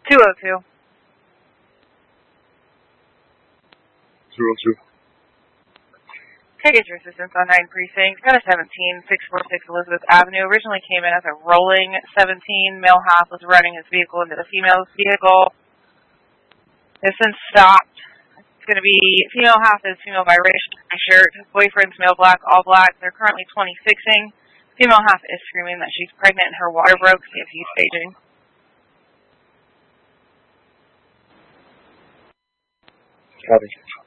202. 02. Okay, get your assistance on 9 Precinct. Got a 17646 Elizabeth Avenue. Originally came in as a rolling 17. Male half was running his vehicle into the female's vehicle. It's since stopped. It's going to be female half is female biracial shirt. Boyfriend's male black, all black. They're currently 26ing. Female half is screaming that she's pregnant and her water broke. CFU staging. Copy.